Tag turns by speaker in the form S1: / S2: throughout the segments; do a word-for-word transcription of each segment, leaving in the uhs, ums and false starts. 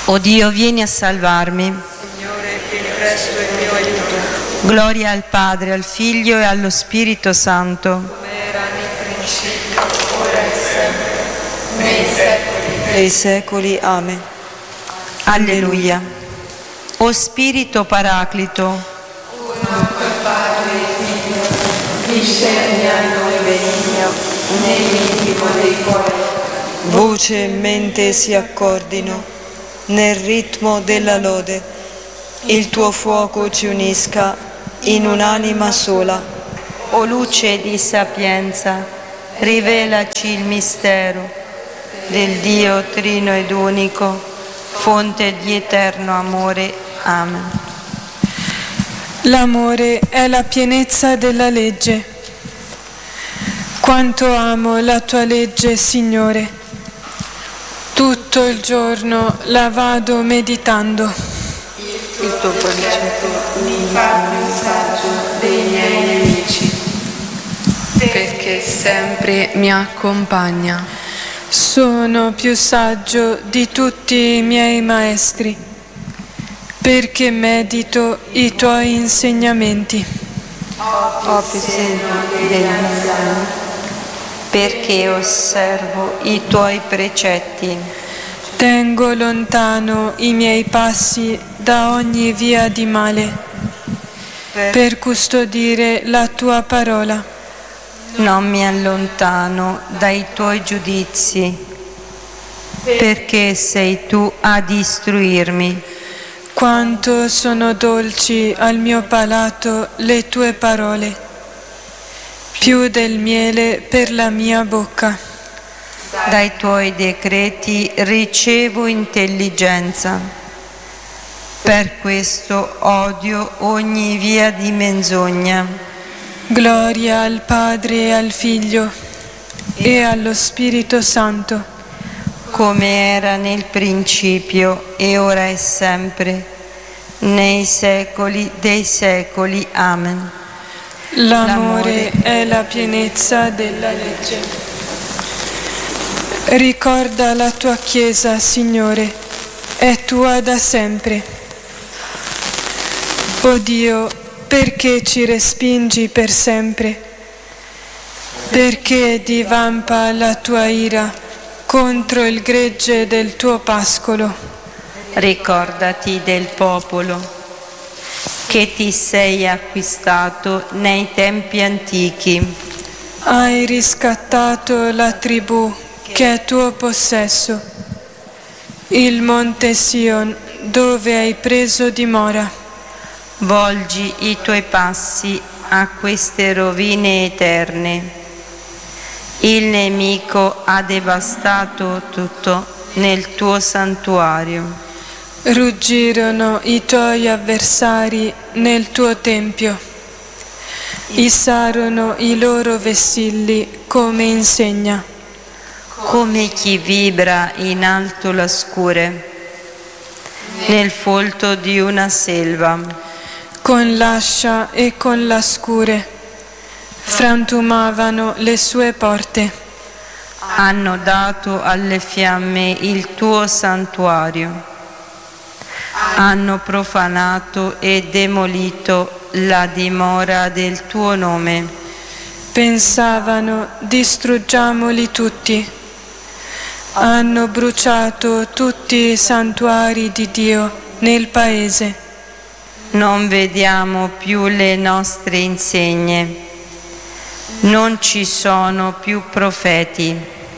S1: O Dio, vieni a salvarmi.
S2: Signore, vieni presto in mio aiuto.
S1: Gloria al Padre, al Figlio e allo Spirito Santo.
S2: Come era nel principio, ora e sempre, nei secoli dei secoli. Amen.
S1: Alleluia. O Spirito Paraclito,
S2: uno col Padre e Figlio, discendi a noi benigno, nell'intimo dei cuori. Voce e mente si accordino nel ritmo della lode. Il tuo fuoco ci unisca in un'anima sola.
S1: o luce di sapienza, rivelaci il mistero del Dio trino ed unico, fonte di eterno amore. Amen.
S3: L'amore è la pienezza della legge. Quanto amo la tua legge, Signore. Tutto il giorno la vado meditando.
S2: Il tuo concetto mi fa più saggio dei miei nemici, perché sempre mi accompagna.
S3: Sono più saggio di tutti i miei maestri, perché medito i tuoi insegnamenti.
S1: Ho più sede degli anziani, perché osservo i tuoi precetti.
S3: Tengo lontano i miei passi da ogni via di male, per custodire la tua parola.
S1: Non mi allontano dai tuoi giudizi, perché sei tu a istruirmi.
S3: Quanto sono dolci al mio palato le tue parole, più del miele per la mia bocca.
S1: Dai tuoi decreti ricevo intelligenza. Per questo odio ogni via di menzogna.
S3: Gloria al Padre e al Figlio e allo Spirito Santo,
S1: come era nel principio e ora e sempre, nei secoli dei secoli. Amen.
S3: L'amore è la pienezza della legge. Ricorda la tua Chiesa, Signore, è tua da sempre. O Dio, perché ci respingi per sempre? Perché divampa la tua ira contro il gregge del tuo pascolo?
S1: Ricordati del popolo che ti sei acquistato nei tempi antichi.
S3: Hai riscattato la tribù che è tuo possesso, il monte Sion dove hai preso dimora.
S1: Volgi i tuoi passi a queste rovine eterne. Il nemico ha devastato tutto nel tuo santuario.
S3: Ruggirono i tuoi avversari nel tuo tempio. Issarono i loro vessilli come insegna.
S1: Come chi vibra in alto la scure, nel folto di una selva.
S3: Con l'ascia e con la scure frantumavano le sue porte.
S1: Hanno dato alle fiamme il tuo santuario. Hanno profanato e demolito la dimora del tuo nome.
S3: Pensavano, distruggiamoli tutti. Hanno bruciato tutti i santuari di Dio nel paese.
S1: Non vediamo più le nostre insegne. Non ci sono più profeti.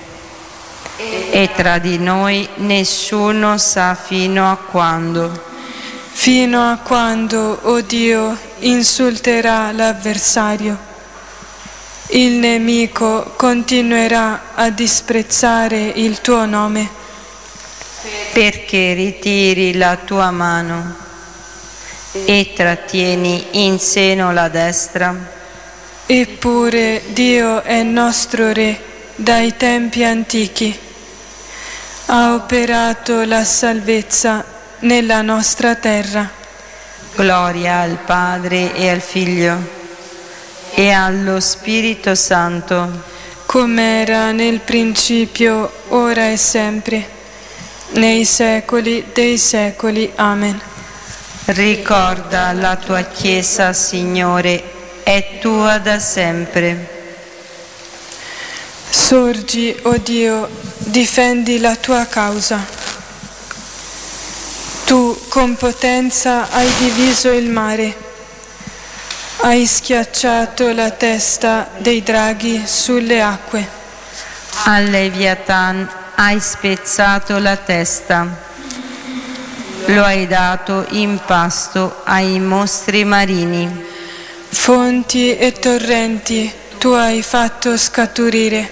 S1: E tra di noi nessuno sa fino a quando.
S3: Fino a quando, o Dio, insulterà l'avversario. Il nemico continuerà a disprezzare il tuo nome.
S1: Perché ritiri la tua mano e trattieni in seno la destra.
S3: Eppure Dio è nostro Re dai tempi antichi. Ha operato la salvezza nella nostra terra.
S1: Gloria al Padre e al Figlio e allo Spirito Santo,
S3: come era nel principio, ora e sempre, nei secoli dei secoli. Amen.
S1: Ricorda la tua Chiesa, Signore, è tua da sempre.
S3: Sorgi, o Dio, difendi la tua causa. Tu con potenza hai diviso il mare, hai schiacciato la testa dei draghi sulle acque.
S1: Al Leviathan hai spezzato la testa, lo hai dato in pasto ai mostri marini.
S3: Fonti e torrenti tu hai fatto scaturire,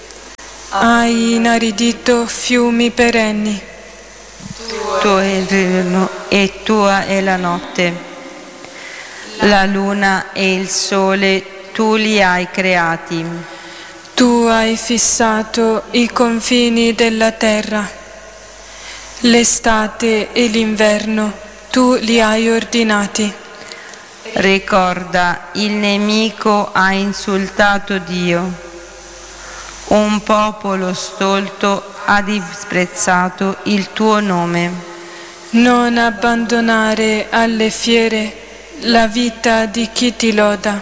S3: hai inaridito fiumi perenni.
S1: Tuo è il giorno e tua è la notte. La luna e il sole tu li hai creati.
S3: Tu hai fissato i confini della terra. L'estate e l'inverno tu li hai ordinati.
S1: Ricorda, il nemico ha insultato Dio. Un popolo stolto ha disprezzato il tuo nome.
S3: Non abbandonare alle fiere la vita di chi ti loda.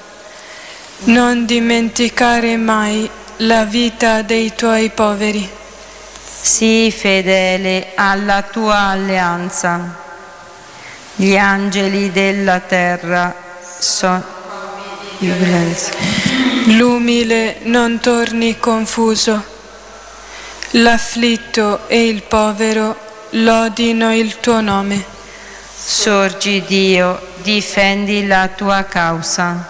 S3: Non dimenticare mai la vita dei tuoi poveri.
S1: Sii fedele alla tua alleanza. Gli angeli della terra sono violenza.
S3: L'umile non torni confuso. L'afflitto e il povero lodino il tuo nome.
S1: Sorgi, Dio, difendi la tua causa.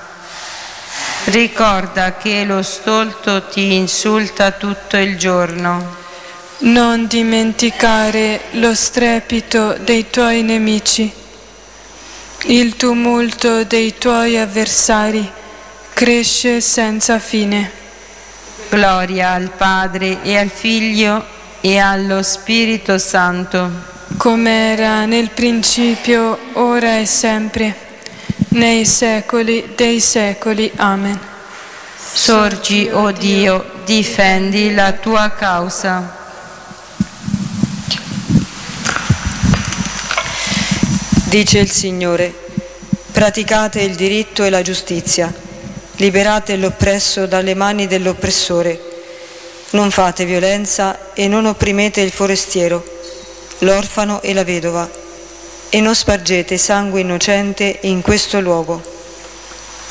S1: Ricorda che lo stolto ti insulta tutto il giorno.
S3: Non dimenticare lo strepito dei tuoi nemici. Il tumulto dei tuoi avversari cresce senza fine.
S1: Gloria al Padre e al Figlio e allo Spirito Santo.
S3: Come era nel principio, ora e sempre, nei secoli dei secoli. Amen.
S1: Sorgi, o Dio, difendi la tua causa.
S2: Dice il Signore: praticate il diritto e la giustizia, liberate l'oppresso dalle mani dell'oppressore, non fate violenza e non opprimete il forestiero, l'orfano e la vedova, e non spargete sangue innocente in questo luogo.